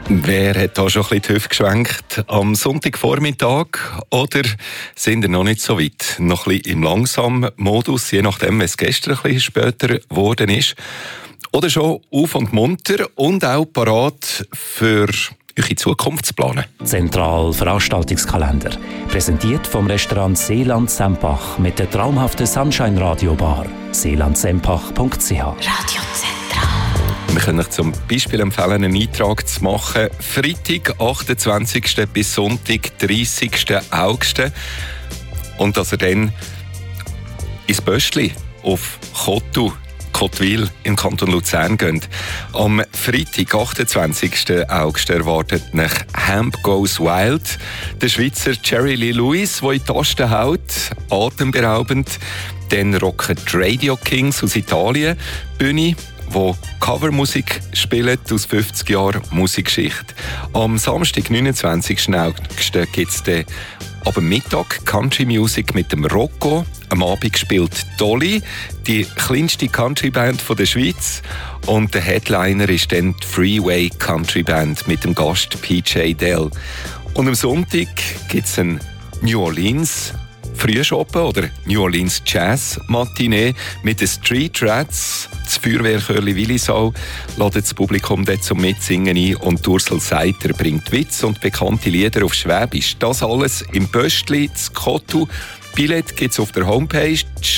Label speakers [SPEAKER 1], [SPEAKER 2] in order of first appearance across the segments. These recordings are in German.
[SPEAKER 1] Wer hat da schon ein bisschen die Hüfte geschwenkt am Sonntagvormittag? Oder sind ihr noch nicht so weit? Noch ein bisschen im langsamen Modus, je nachdem, was gestern ein bisschen später geworden ist. Oder schon auf und munter und auch parat für eure Zukunft zu planen.
[SPEAKER 2] Zentral Veranstaltungskalender. Präsentiert vom Restaurant Seeland Sempach mit der traumhaften Sunshine Radio Bar. seelandsempach.ch.
[SPEAKER 3] Radio Zentral.
[SPEAKER 1] Wir können euch zum Beispiel empfehlen, einen Eintrag zu machen. Freitag, 28. bis Sonntag, 30. August. Und dass ihr dann ins Böschli auf Kottwil im Kanton Luzern geht. Am Freitag, 28. August, erwartet euch Hemp Goes Wild. Der Schweizer Jerry Lee Lewis, der in die Tasten haut, atemberaubend. Dann rocken die Radio Kings aus Italien, Bühne, wo Covermusik spielt aus 50 Jahren Musikgeschichte. Am Samstag, 29. August, gibt es dann ab Mittag Country Music mit dem Rocco. Am Abend spielt Dolly, die kleinste Country-Band der Schweiz. Und der Headliner ist dann die Freeway Country Band mit dem Gast PJ Dell. Und am Sonntag gibt es ein New Orleans Frühschoppen oder New Orleans Jazz Matinee mit den Street Rats. Das Feuerwehrchörli Willisau ladet das Publikum dort zum Mitsingen ein und Ursel Seiter bringt Witz und bekannte Lieder auf Schwäbisch. Das alles im Böstli, zu Kottu. Billett gibt es auf der Homepage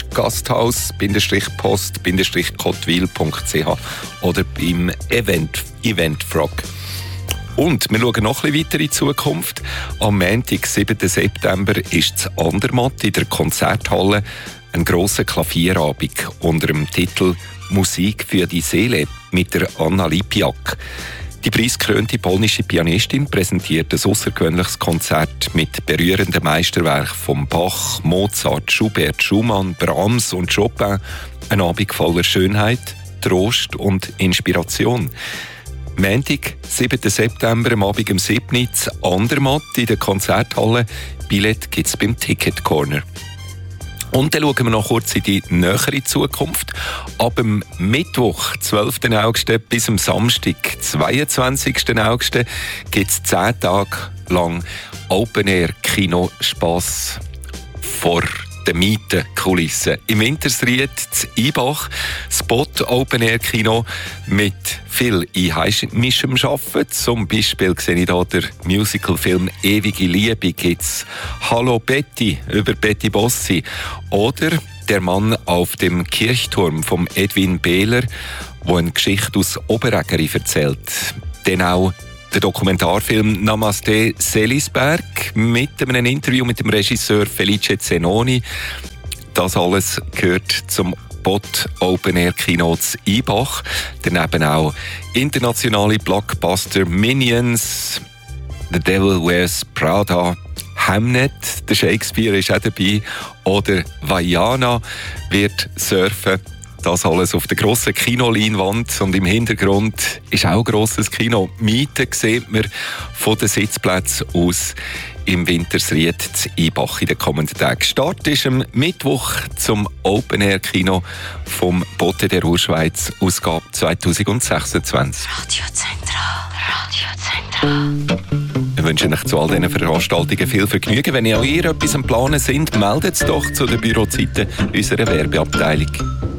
[SPEAKER 1] gasthaus-post-kottwil.ch oder beim Eventfrog. Und wir schauen noch ein bisschen weiter in die Zukunft. Am Montag, 7. September, ist in Andermatt in der Konzerthalle ein grosser Klavierabend unter dem Titel «Musik für die Seele» mit der Anna Lipiak. Die preisgekrönte polnische Pianistin präsentiert ein aussergewöhnliches Konzert mit berührenden Meisterwerken von Bach, Mozart, Schubert, Schumann, Brahms und Chopin. Ein Abend voller Schönheit, Trost und Inspiration. Montag, 7. September, am Abend um 7 Uhr, in Andermatt in der Konzerthalle. Billett gibt es beim Ticket Corner. Und dann schauen wir noch kurz in die nähere Zukunft. Ab dem Mittwoch, 12. August, bis am Samstag, 22. August, gibt es 10 Tage lang Open-Air-Kino-Spass vor der Mietenkulisse. Im Wintersried zu Ibach, Spot Open-Air-Kino mit viel einheimischem Arbeiten. Zum Beispiel sehe ich hier den Musicalfilm «Ewige Liebe» gibt's «Hallo Betty» über Betty Bossi oder «Der Mann auf dem Kirchturm» von Edwin Behler, der eine Geschichte aus Oberägeri erzählt. Dann auch der Dokumentarfilm «Namaste Selisberg» mit einem Interview mit dem Regisseur Felice Zenoni. Das alles gehört zum Bot Open Air Kino zu Ibach. Daneben auch internationale Blockbuster Minions, The Devil Wears Prada, Hamnet, der Shakespeare ist auch dabei, oder Vaiana wird surfen. Das alles auf der grossen Kinoleinwand und im Hintergrund ist auch ein grosses Kino. Mieten sieht man von den Sitzplätzen aus im Wintersried zu Ibach in den kommenden Tagen. Start ist am Mittwoch zum Open-Air-Kino vom Botte der Urschweiz, Ausgabe 2026.
[SPEAKER 3] Radio Zentral. Radio Zentral.
[SPEAKER 1] Wir wünschen euch zu all diesen Veranstaltungen viel Vergnügen. Wenn ihr auch etwas am Planen sind, meldet es doch zu den Bürozeiten unserer Werbeabteilung.